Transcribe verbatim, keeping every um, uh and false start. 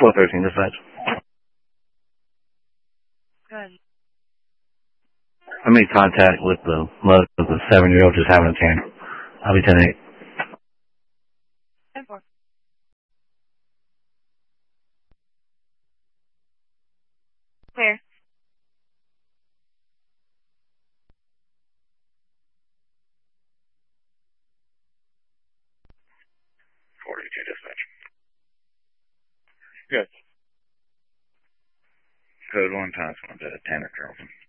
four thirteen dispatch. Good. I made contact with the mother of the seven-year-old just having a tantrum. I'll be ten eight. ten four. Clear. forty-two dispatch. Good. Code one times one to Tanner Carlson.